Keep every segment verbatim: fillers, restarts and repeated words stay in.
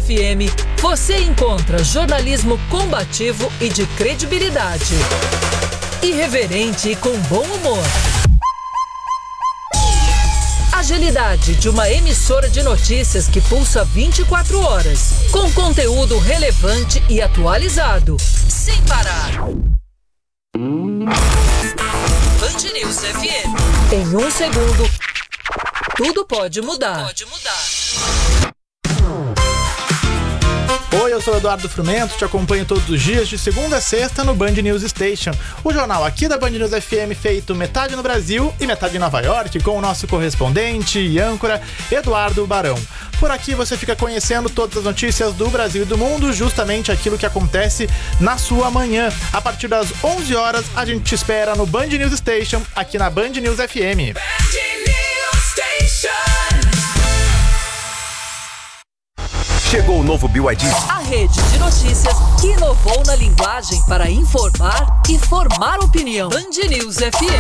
F M, você encontra jornalismo combativo e de credibilidade. Irreverente e com bom humor. Agilidade de uma emissora de notícias que pulsa vinte e quatro horas, com conteúdo relevante e atualizado, sem parar. Band News F M. Em um segundo, tudo pode mudar. Pode mudar. Oi, eu sou o Eduardo Frumento, te acompanho todos os dias de segunda a sexta no Band News Station, o jornal aqui da Band News F M feito metade no Brasil e metade em Nova York, com o nosso correspondente e âncora Eduardo Barão. Por aqui você fica conhecendo todas as notícias do Brasil e do mundo, justamente aquilo que acontece na sua manhã. A partir das onze horas, a gente te espera no Band News Station, aqui na Band News F M. Band News Station. Chegou o novo B Y D. A rede de notícias que inovou na linguagem para informar e formar opinião. Band News F M.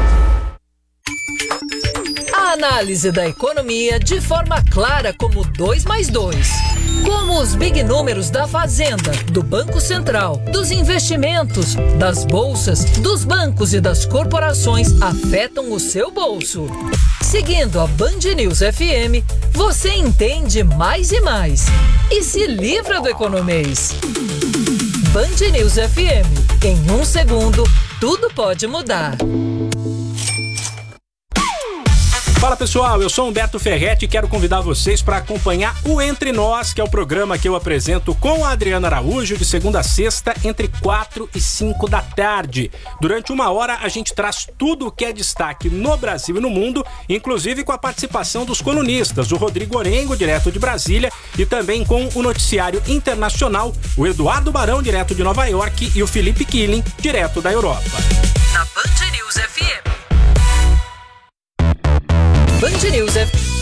A análise da economia de forma clara como dois mais dois. Como os big números da Fazenda, do Banco Central, dos investimentos, das bolsas, dos bancos e das corporações afetam o seu bolso. Seguindo a Band News F M, você entende mais e mais e se livra do economês. Band News F M. Em um segundo, tudo pode mudar. Fala pessoal, eu sou Humberto Ferretti e quero convidar vocês para acompanhar o Entre Nós, que é o programa que eu apresento com a Adriana Araújo de segunda a sexta, entre quatro e cinco da tarde. Durante uma hora a gente traz tudo o que é destaque no Brasil e no mundo, inclusive com a participação dos colunistas, o Rodrigo Orengo, direto de Brasília, e também com o noticiário internacional, o Eduardo Barão, direto de Nova York, e o Felipe Killing, direto da Europa. Na Band News F M. Band News F M.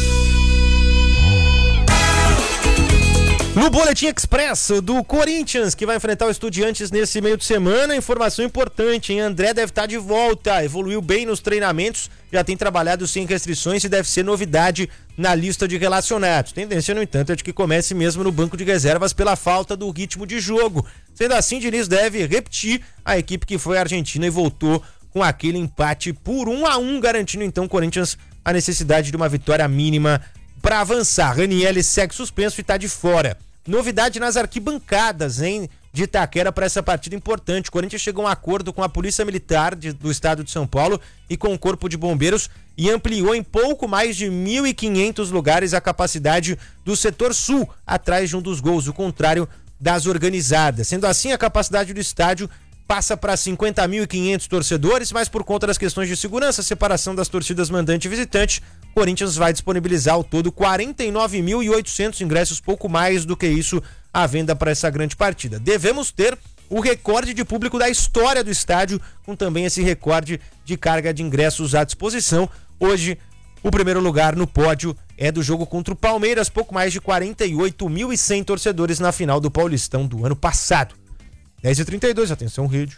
No Boletim Express do Corinthians, que vai enfrentar o Estudiantes nesse meio de semana, informação importante, hein? André deve estar de volta, evoluiu bem nos treinamentos, já tem trabalhado sem restrições e deve ser novidade na lista de relacionados. Tendência, no entanto, é de que comece mesmo no banco de reservas pela falta do ritmo de jogo. Sendo assim, Diniz deve repetir a equipe que foi à Argentina e voltou com aquele empate por um a um, garantindo então o Corinthians a necessidade de uma vitória mínima para avançar. Ranieri segue suspenso e está de fora. Novidade nas arquibancadas, hein, de Itaquera para essa partida importante. O Corinthians chegou a um acordo com a Polícia Militar de, do Estado de São Paulo e com o Corpo de Bombeiros e ampliou em pouco mais de mil e quinhentos lugares a capacidade do setor sul, atrás de um dos gols, o contrário das organizadas. Sendo assim, a capacidade do estádio passa para cinquenta mil e quinhentos torcedores, mas por conta das questões de segurança, separação das torcidas mandante e visitante, o Corinthians vai disponibilizar ao todo quarenta e nove mil e oitocentos ingressos, pouco mais do que isso à venda para essa grande partida. Devemos ter o recorde de público da história do estádio, com também esse recorde de carga de ingressos à disposição. Hoje, o primeiro lugar no pódio é do jogo contra o Palmeiras, pouco mais de quarenta e oito mil e cem torcedores na final do Paulistão do ano passado. dez e trinta e dois, atenção, rede.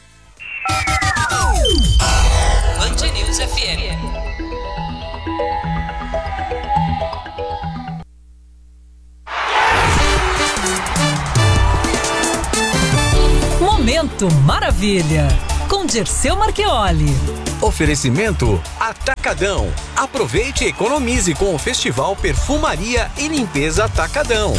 Band News F M. Momento Maravilha, com Dirceu Marchioli. Oferecimento Atacadão. Aproveite e economize com o Festival Perfumaria e Limpeza Atacadão.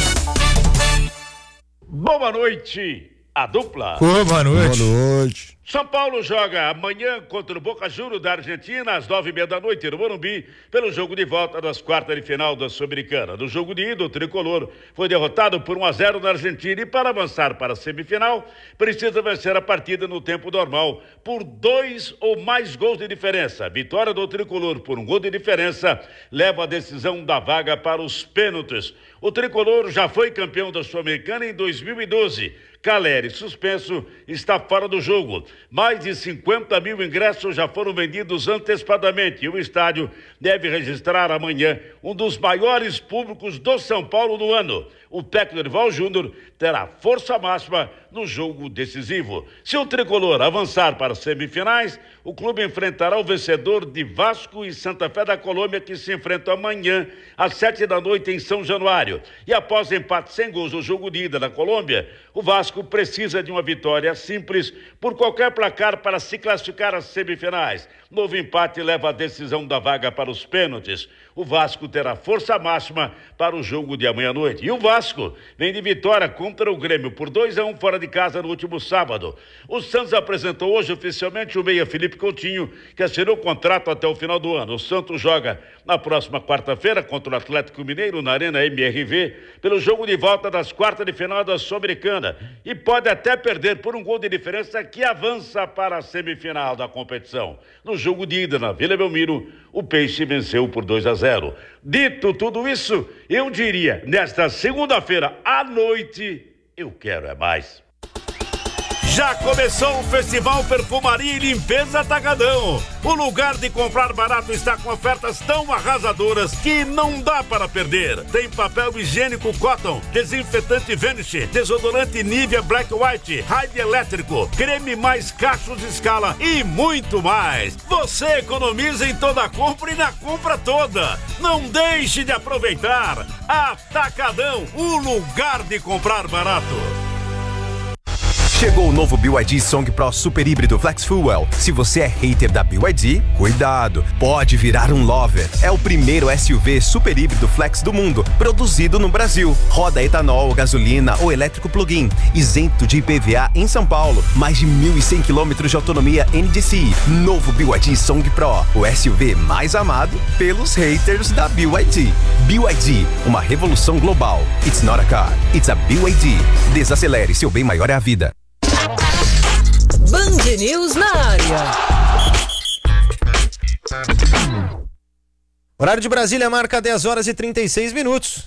Boa noite, a dupla. Boa noite. Boa noite. São Paulo joga amanhã contra o Boca Juniors da Argentina, às nove e meia da noite, no Morumbi, pelo jogo de volta das quartas de final da Sul-Americana. No jogo de ida, o tricolor foi derrotado por um a zero na Argentina e, para avançar para a semifinal, precisa vencer a partida no tempo normal por dois ou mais gols de diferença. Vitória do tricolor por um gol de diferença leva a decisão da vaga para os pênaltis. O tricolor já foi campeão da Sul-Americana em dois mil e doze. Caleri, suspenso, está fora do jogo. Mais de cinquenta mil ingressos já foram vendidos antecipadamente e o estádio deve registrar amanhã um dos maiores públicos do São Paulo do ano. O técnico Dorival Júnior terá força máxima no jogo decisivo. Se o tricolor avançar para as semifinais, o clube enfrentará o vencedor de Vasco e Santa Fé da Colômbia, que se enfrentam amanhã às sete da noite em São Januário. E após empate sem gols no jogo de ida na Colômbia, o Vasco precisa de uma vitória simples por qualquer placar para se classificar às semifinais. Novo empate leva a decisão da vaga para os pênaltis. O Vasco terá força máxima para o jogo de amanhã à noite. E o Vasco vem de vitória contra o Grêmio por dois a um fora de casa no último sábado. O Santos apresentou hoje oficialmente o meia Felipe Coutinho, que assinou o contrato até o final do ano. O Santos joga na próxima quarta-feira contra o Atlético Mineiro na Arena M R V pelo jogo de volta das quartas de final da Sul-Americana e pode até perder por um gol de diferença que avança para a semifinal da competição. No jogo de ida na Vila Belmiro, o Peixe venceu por dois a zero. Dito tudo isso, eu diria, nesta segunda-feira à noite, eu quero é mais. Já começou o Festival Perfumaria e Limpeza Atacadão. O lugar de comprar barato está com ofertas tão arrasadoras que não dá para perder. Tem papel higiênico Cotton, desinfetante Vanish, desodorante Nivea Black White, Raid elétrico, creme mais cachos de escala e muito mais. Você economiza em toda a compra e na compra toda. Não deixe de aproveitar. Atacadão, o lugar de comprar barato. Chegou o novo B Y D Song Pro Super Híbrido Flex Fuel. Se você é hater da B Y D, cuidado, pode virar um lover. É o primeiro S U V super híbrido flex do mundo, produzido no Brasil. Roda etanol, gasolina ou elétrico plug-in, isento de I P V A em São Paulo. Mais de mil e cem quilômetros de autonomia N D C I. Novo B Y D Song Pro, o S U V mais amado pelos haters da B Y D. B Y D, uma revolução global. It's not a car, it's a B Y D. Desacelere, seu bem maior é a vida. Band News na área. Horário de Brasília marca dez horas e trinta e seis minutos.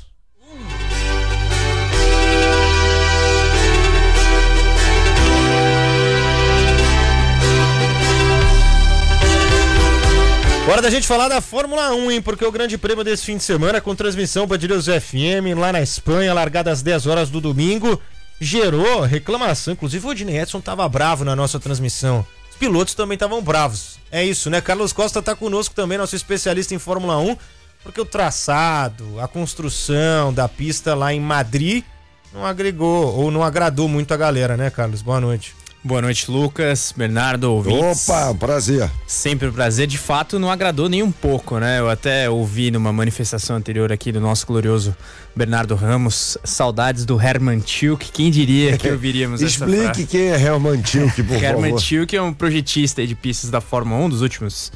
Hora da gente falar da Fórmula um, hein? Porque o grande prêmio desse fim de semana, com transmissão Band News F M, lá na Espanha, largada às dez horas do domingo, gerou reclamação. Inclusive o Odinei Edson tava bravo na nossa transmissão. Os pilotos também estavam bravos. É isso, né? Carlos Costa tá conosco também, nosso especialista em Fórmula um, porque o traçado, a construção da pista lá em Madrid não agregou ou não agradou muito a galera, né, Carlos? Boa noite. Boa noite, Lucas, Bernardo, ouvintes. Opa, prazer. Sempre um prazer. De fato, não agradou nem um pouco, né? Eu até ouvi numa manifestação anterior aqui do nosso glorioso Bernardo Ramos, saudades do Hermann Tilke. Quem diria que ouviríamos essa frase? Explique quem é Hermann Tilke, por Hermann favor. Tilke é um projetista de pistas da Fórmula um dos últimos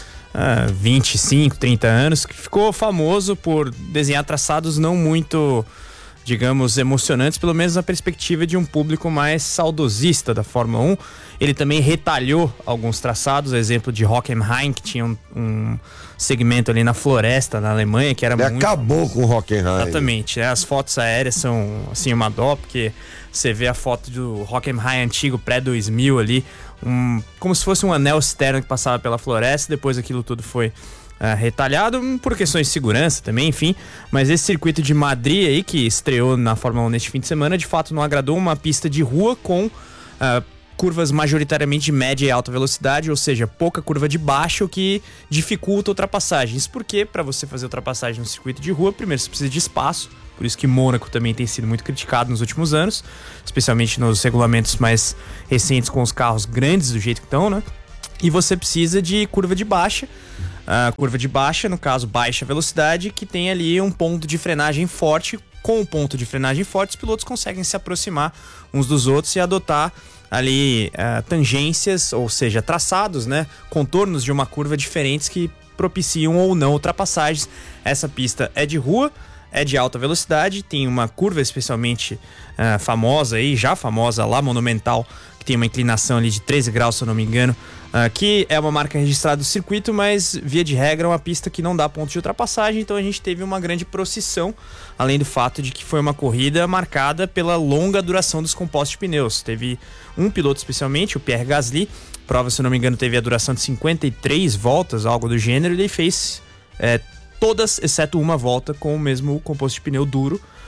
uh, vinte e cinco, trinta anos, que ficou famoso por desenhar traçados não muito, digamos, emocionantes, pelo menos na perspectiva de um público mais saudosista da Fórmula um. Ele também retalhou alguns traçados, exemplo de Hockenheim, que tinha um, um segmento ali na floresta, na Alemanha, que era Ele muito... acabou com o Hockenheim. Exatamente, né? As fotos aéreas são, assim, uma dó, porque você vê a foto do Hockenheim antigo, pré dois mil ali, um, como se fosse um anel externo que passava pela floresta, depois aquilo tudo foi... Uh, retalhado por questões de segurança também, enfim, mas esse circuito de Madrid aí, que estreou na Fórmula um neste fim de semana, de fato não agradou. Uma pista de rua com uh, curvas majoritariamente de média e alta velocidade, ou seja, pouca curva de baixa, o que dificulta ultrapassagens, porque para você fazer ultrapassagem no circuito de rua, primeiro você precisa de espaço, por isso que Mônaco também tem sido muito criticado nos últimos anos, especialmente nos regulamentos mais recentes com os carros grandes do jeito que estão, né? E você precisa de curva de baixa, a curva de baixa, no caso baixa velocidade, que tem ali um ponto de frenagem forte. Com o ponto de frenagem forte, os pilotos conseguem se aproximar uns dos outros e adotar ali uh, tangências, ou seja, traçados, né, contornos de uma curva diferentes que propiciam ou não ultrapassagens. Essa pista é de rua, é de alta velocidade, tem uma curva especialmente uh, famosa aí, já famosa lá, Monumental, que tem uma inclinação ali de treze graus, se eu não me engano, uh, que é uma marca registrada do circuito, mas via de regra é uma pista que não dá ponto de ultrapassagem, então a gente teve uma grande procissão, além do fato de que foi uma corrida marcada pela longa duração dos compostos de pneus. Teve um piloto especialmente, o Pierre Gasly, prova, se eu não me engano, teve a duração de cinquenta e três voltas, algo do gênero, e ele fez é, todas, exceto uma volta, com o mesmo composto de pneu duro,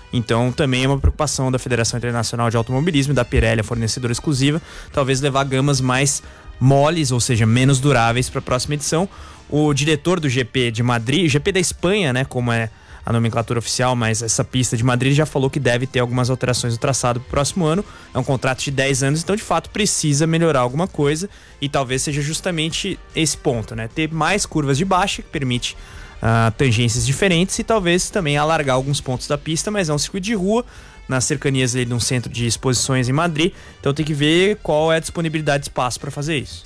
Então também é uma preocupação da Federação Internacional de Automobilismo e da Pirelli, a fornecedora exclusiva, talvez levar gamas mais moles, ou seja, menos duráveis para a próxima edição. O diretor do G P de Madrid, G P da Espanha, né, como é a nomenclatura oficial, mas essa pista de Madrid já falou que deve ter algumas alterações no traçado pro próximo ano. É um contrato de dez anos, então de fato precisa melhorar alguma coisa e talvez seja justamente esse ponto, né? Ter mais curvas de baixa, que permite uh, tangências diferentes e talvez também alargar alguns pontos da pista, mas é um circuito de rua, nas cercanias ali de um centro de exposições em Madrid, então tem que ver qual é a disponibilidade de espaço para fazer isso.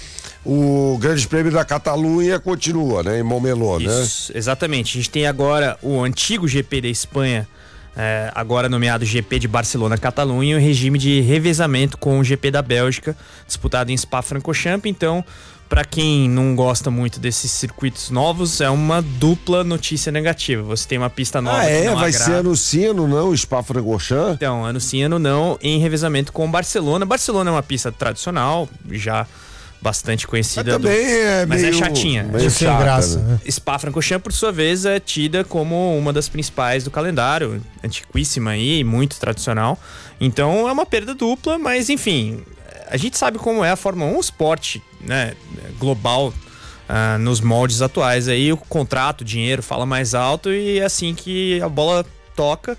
O Grande Prêmio da Catalunha continua, né? Em Montmeló, né? Isso, exatamente. A gente tem agora o antigo G P da Espanha, é, agora nomeado G P de Barcelona-Catalunha, e o regime de revezamento com o G P da Bélgica, disputado em Spa-Francorchamps. Então, para quem não gosta muito desses circuitos novos, é uma dupla notícia negativa. Você tem uma pista nova Ah, é? que não Vai agrada. ser ano sim, ano não, Spa-Francorchamps? Então, ano sim, ano não, em revezamento com Barcelona. Barcelona é uma pista tradicional, já bastante conhecida. Mas também é Mas meio, é chatinha. meio Sem chata, graça, né? né? Spa-Francorchamps, por sua vez, é tida como uma das principais do calendário, antiquíssima e muito tradicional. Então é uma perda dupla, mas enfim, a gente sabe como é a Fórmula um, um esporte, né, global, uh, nos moldes atuais. Aí o contrato, o dinheiro fala mais alto e é assim que a bola toca.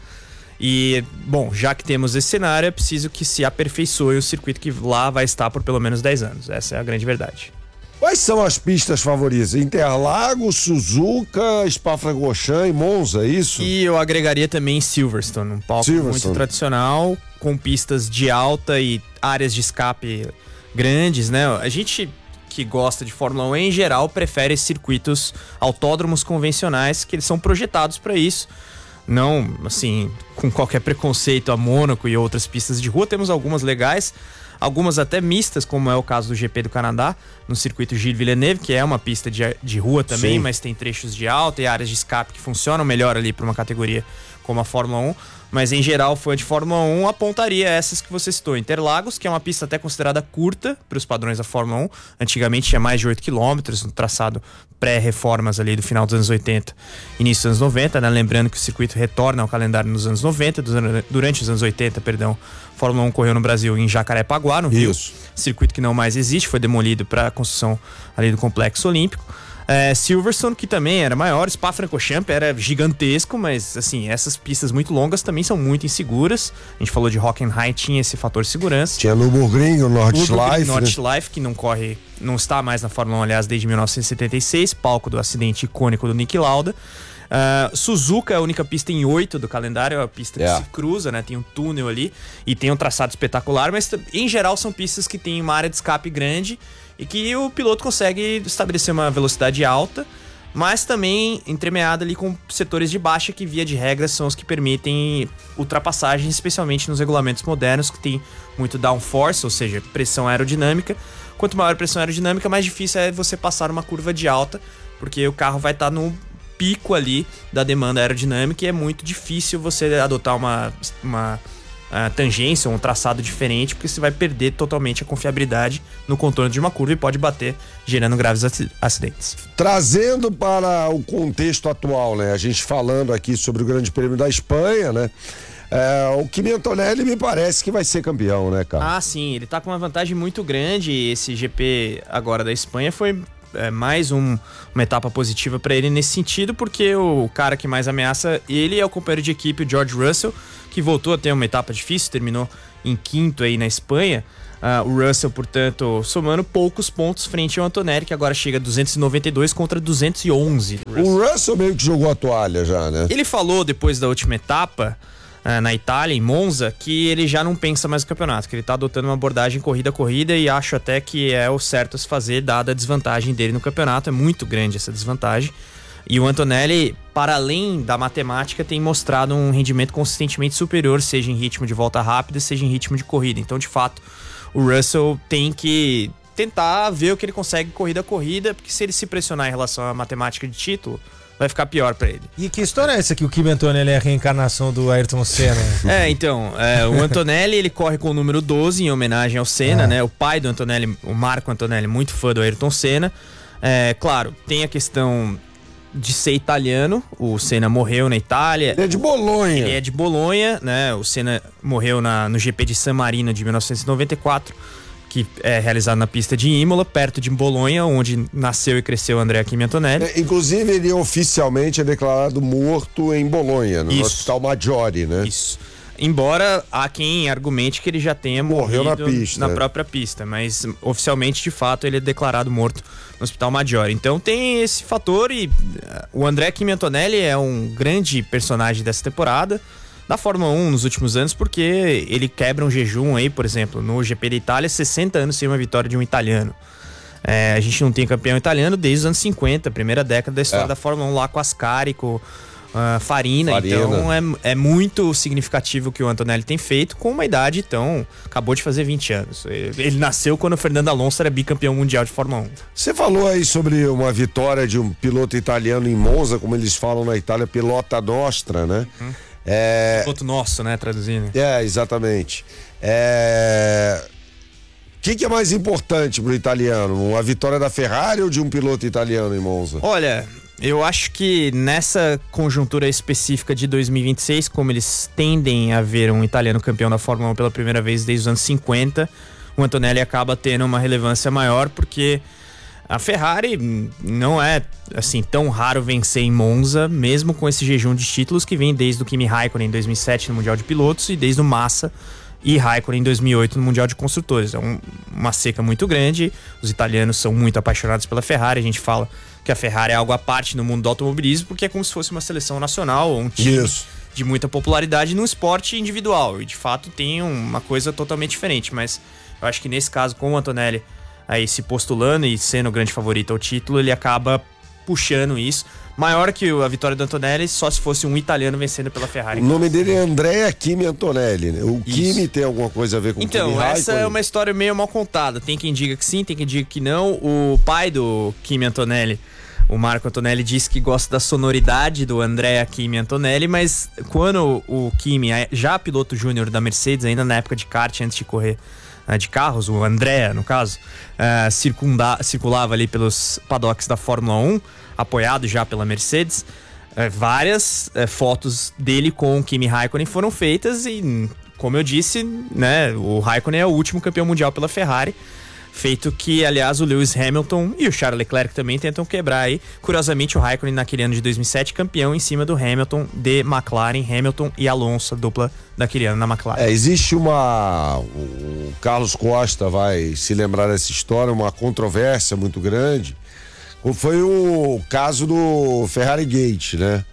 E, bom, já que temos esse cenário, é preciso que se aperfeiçoe o circuito que lá vai estar por pelo menos dez anos. Essa é a grande verdade. Quais são as pistas favoritas? Interlagos, Suzuka, Spa-Francorchamps e Monza, é isso? E eu agregaria também Silverstone, um palco Silverstone. muito tradicional, com pistas de alta e áreas de escape grandes, né? A gente que gosta de Fórmula um em geral prefere circuitos autódromos convencionais, que eles são projetados para isso. Não, assim, com qualquer preconceito a Mônaco e outras pistas de rua. Temos algumas legais, algumas até mistas, como é o caso do G P do Canadá, no circuito Gilles Villeneuve, que é uma pista de, de rua também, Sim. mas tem trechos de alta e áreas de escape que funcionam melhor ali para uma categoria como a Fórmula um. Mas em geral, fã de Fórmula um apontaria essas que você citou. Interlagos, que é uma pista até considerada curta para os padrões da Fórmula um. Antigamente tinha mais de oito quilômetros, no traçado pré-reformas ali do final dos anos oitenta, início dos anos noventa, né? Lembrando que o circuito retorna ao calendário nos anos noventa, durante os anos oitenta, perdão. Fórmula um correu no Brasil em Jacarepaguá, no Rio. Isso. Circuito que não mais existe, foi demolido para a construção ali do Complexo Olímpico. É, Silverstone, que também era maior, Spa-Francorchamps era gigantesco, mas assim, essas pistas muito longas também são muito inseguras. A gente falou de Hockenheim, tinha esse fator de segurança. Tinha Nürburgring, o Nordschleife, Nürburgring, né? Nordschleife, que não corre, não está mais na Fórmula um, aliás, desde mil novecentos e setenta e seis, palco do acidente icônico do Niki Lauda. Uh, Suzuka é a única pista em oito do calendário, é a pista que É. se cruza, né? Tem um túnel ali e tem um traçado espetacular, mas em geral são pistas que tem uma área de escape grande e que o piloto consegue estabelecer uma velocidade alta, mas também entremeada ali com setores de baixa que, via de regra, são os que permitem ultrapassagens, especialmente nos regulamentos modernos, que tem muito downforce, ou seja, pressão aerodinâmica. Quanto maior a pressão aerodinâmica, mais difícil é você passar uma curva de alta, porque o carro vai estar no pico ali da demanda aerodinâmica e é muito difícil você adotar uma, uma uh, tangência ou um traçado diferente, porque você vai perder totalmente a confiabilidade no contorno de uma curva e pode bater, gerando graves aci- acidentes. Trazendo para o contexto atual, né? A gente falando aqui sobre o Grande Prêmio da Espanha, né? É, o Kimi Antonelli me parece que vai ser campeão, né, cara? Ah, sim, ele tá com uma vantagem muito grande. Esse G P agora da Espanha foi é, mais um, uma etapa positiva para ele nesse sentido, porque o cara que mais ameaça ele é o companheiro de equipe, o George Russell, que voltou a ter uma etapa difícil, terminou em quinto aí na Espanha. Uh, o Russell, portanto, somando poucos pontos frente ao Antonelli, que agora chega a duzentos e noventa e dois contra duzentos e onze. O Russell meio que jogou a toalha já, né? Ele falou depois da última etapa, uh, na Itália, em Monza, que ele já não pensa mais no campeonato, que ele tá adotando uma abordagem corrida a corrida e acho até que é o certo a se fazer, dada a desvantagem dele no campeonato. É muito grande essa desvantagem. E o Antonelli, para além da matemática, tem mostrado um rendimento consistentemente superior, seja em ritmo de volta rápida, seja em ritmo de corrida. Então, de fato, o Russell tem que tentar ver o que ele consegue corrida a corrida, porque se ele se pressionar em relação à matemática de título, vai ficar pior pra ele. E que história é essa que o Kimi Antonelli é a reencarnação do Ayrton Senna? É, então, é, o Antonelli, ele corre com o número doze em homenagem ao Senna, Ah. né? O pai do Antonelli, o Marco Antonelli, muito fã do Ayrton Senna. É, claro, tem a questão de ser italiano. O Senna morreu na Itália. Ele é de Bolonha. Ele é de Bolonha, né? O Senna morreu na, no G P de San Marino de mil novecentos e noventa e quatro, que é realizado na pista de Imola, perto de Bolonha, onde nasceu e cresceu Andrea Kimi Antonelli. É, inclusive, ele oficialmente é declarado morto em Bolonha, no Isso. Hospital Maggiore, né? Isso. Embora há quem argumente que ele já tenha Morreu morrido na pista, na né? própria pista, mas oficialmente, de fato, ele é declarado morto no Hospital Maggiore. Então tem esse fator e uh, o Andrea Kimi Antonelli é um grande personagem dessa temporada da Fórmula um nos últimos anos, porque ele quebra um jejum aí, por exemplo, no G P da Itália, sessenta anos sem uma vitória de um italiano. É, a gente não tem campeão italiano desde os anos cinquenta, primeira década da história É. da Fórmula um, lá com Ascari, com uh, Farina. Farina. Então é, é muito significativo o que o Antonelli tem feito com uma idade, então, acabou de fazer vinte anos. Ele, ele nasceu quando o Fernando Alonso era bicampeão mundial de Fórmula um. Você falou aí sobre uma vitória de um piloto italiano em Monza, como eles falam na Itália, pilota nostra, né? Hum. É... Piloto nosso, né, traduzindo. É, exatamente. É... O que, que é mais importante pro italiano? A vitória da Ferrari ou de um piloto italiano em Monza? Olha, eu acho que nessa conjuntura específica de dois mil e vinte e seis, como eles tendem a ver um italiano campeão da Fórmula um pela primeira vez desde os anos cinquenta, o Antonelli acaba tendo uma relevância maior, porque a Ferrari não é assim tão raro vencer em Monza, mesmo com esse jejum de títulos que vem desde o Kimi Raikkonen em dois mil e sete no Mundial de Pilotos e desde o Massa e Raikkonen em dois mil e oito no Mundial de Construtores. É um, uma seca muito grande, os italianos são muito apaixonados pela Ferrari, a gente fala que a Ferrari é algo à parte no mundo do automobilismo, porque é como se fosse uma seleção nacional ou um time Isso. de muita popularidade num esporte individual, e de fato tem uma coisa totalmente diferente, mas eu acho que nesse caso, com o Antonelli aí se postulando e sendo o grande favorito ao título, ele acaba puxando isso. Maior que a vitória do Antonelli, só se fosse um italiano vencendo pela Ferrari. O nome dele é Andrea Kimi Antonelli, né? O Isso. Kimi tem alguma coisa a ver com o Então, Kimi essa Raikkonen? é uma história meio mal contada. Tem quem diga que sim, tem quem diga que não. O pai do Kimi Antonelli, o Marco Antonelli, disse que gosta da sonoridade do Andrea Kimi Antonelli, mas quando o Kimi, já piloto júnior da Mercedes, ainda na época de kart, antes de correr uh, de carros, o Andrea, no caso, uh, circunda, circulava ali pelos paddocks da Fórmula um, apoiado já pela Mercedes. Uh, várias uh, fotos dele com o Kimi Raikkonen foram feitas e, como eu disse, né, o Raikkonen é o último campeão mundial pela Ferrari. Feito que, aliás, o Lewis Hamilton e o Charles Leclerc também tentam quebrar aí. Curiosamente, o Raikkonen naquele ano de dois mil e sete, campeão em cima do Hamilton de McLaren, Hamilton e Alonso, a dupla daquele ano na McLaren. É, existe uma... O Carlos Costa vai se lembrar dessa história, uma controvérsia muito grande. Foi o caso do Ferrari Gate, né?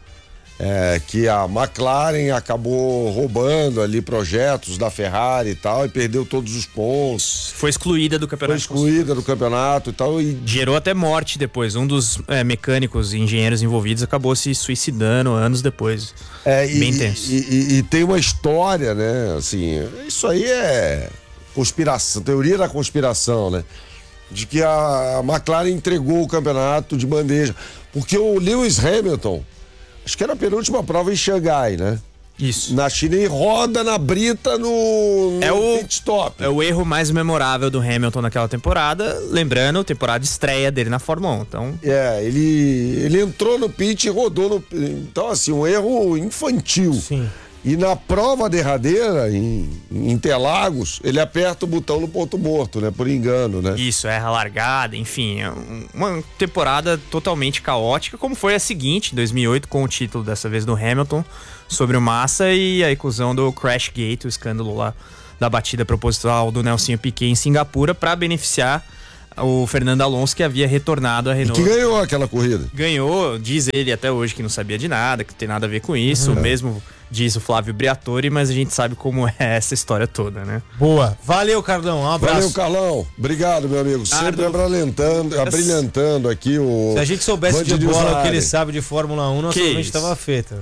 É, que a McLaren acabou roubando ali projetos da Ferrari e tal, e perdeu todos os pontos. Foi excluída do Foi campeonato. excluída do campeonato e tal. E... Gerou até morte depois. Um dos é, mecânicos e engenheiros envolvidos acabou se suicidando anos depois. É, e, Bem tenso. E, e, e tem uma história, né? Assim, isso aí é conspiração, teoria da conspiração, né? De que a McLaren entregou o campeonato de bandeja. Porque o Lewis Hamilton, acho que era a penúltima prova em Xangai, né? Isso. Na China, e roda na brita no, no É o- pit stop. É o erro mais memorável do Hamilton naquela temporada. Lembrando, temporada de estreia dele na Fórmula um. Então, É, ele, ele entrou no pit e rodou no... Então, assim, um erro infantil. Sim. E na prova derradeira, em, em Interlagos, ele aperta o botão no ponto morto, né? Por engano, né? isso, erra a largada, enfim. É um- uma temporada totalmente caótica, como foi a seguinte, em dois mil e oito, com o título dessa vez do Hamilton sobre o Massa e a inclusão do Crash Gate, o escândalo lá da batida proposital do Nelsinho Piquet em Singapura, para beneficiar o Fernando Alonso, que havia retornado à E Renault. que ganhou aquela corrida. Ganhou, diz ele até hoje que não sabia de nada, que não tem nada a ver com isso, mesmo diz o Flávio Briatore, mas a gente sabe como é essa história toda, né? Boa. Valeu, Cardão. Um abraço. Valeu, Carlão. Obrigado, meu amigo. Sempre Ardo. abrilhantando, abrilhantando aqui o... Se a gente soubesse de Band News bola na o que área. ele sabe de Fórmula um, nosso Que ouvinte isso. estava feito.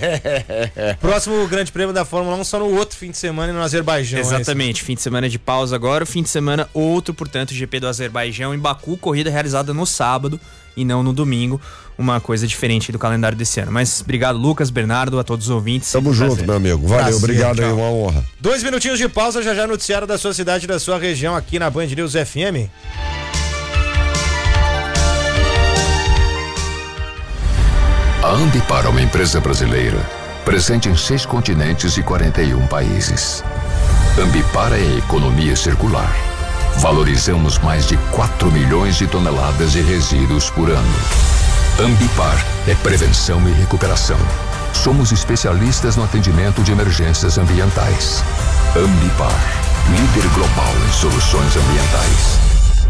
Próximo grande prêmio da Fórmula um só no outro fim de semana no Azerbaijão. é Exatamente, fim de semana de pausa agora, fim de semana outro, portanto, G P do Azerbaijão em Baku, corrida realizada no sábado e não no domingo, uma coisa diferente do calendário desse ano. Mas obrigado, Lucas, Bernardo, a todos os ouvintes. Tamo Sempre um junto, prazer. meu amigo. Valeu, Prazer, obrigado aí, tchau. uma honra. Dois minutinhos de pausa, já já noticiário da sua cidade e da sua região aqui na Band News F M. A Ambipar é uma empresa brasileira, presente em seis continentes e quarenta e um países. Ambipar é economia circular. Valorizamos mais de quatro milhões de toneladas de resíduos por ano. Ambipar é prevenção e recuperação. Somos especialistas no atendimento de emergências ambientais. Ambipar, líder global em soluções ambientais.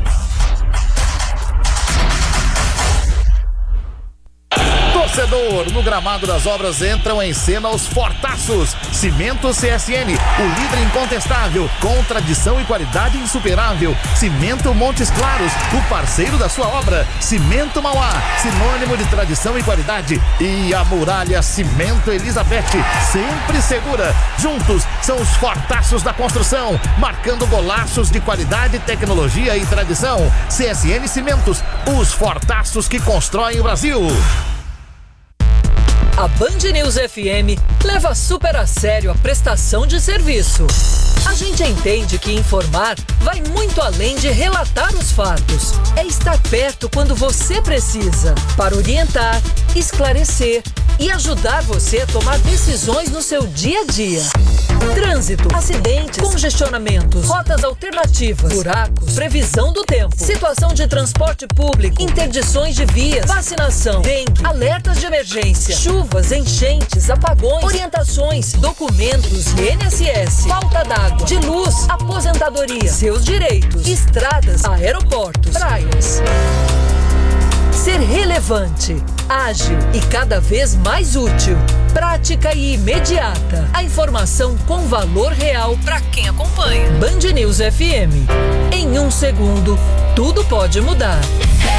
Torcedor, no gramado das obras entram em cena os fortaços. Cimento C S N, o líder incontestável, com tradição e qualidade insuperável. Cimento Montes Claros, o parceiro da sua obra. Cimento Mauá, sinônimo de tradição e qualidade. E a Muralha Cimento Elizabeth, sempre segura. Juntos são os fortaços da construção, marcando golaços de qualidade, tecnologia e tradição. C S N Cimentos, os fortaços que constroem o Brasil. A Band News F M leva super a sério a prestação de serviço. A gente entende que informar vai muito além de relatar os fatos. É estar perto quando você precisa, para orientar, esclarecer e ajudar você a tomar decisões no seu dia a dia. Trânsito, acidentes, congestionamentos, rotas alternativas, buracos, previsão do tempo, situação de transporte público, interdições de vias, vacinação, dengue, alertas de emergência, chuvas, enchentes, apagões, orientações, documentos, I N S S, falta d'água, de luz, aposentadoria, seus direitos, estradas, aeroportos, praias. Ser relevante, ágil e cada vez mais útil. Prática e imediata. A informação com valor real para quem acompanha. Band News F M. Em um segundo, tudo pode mudar.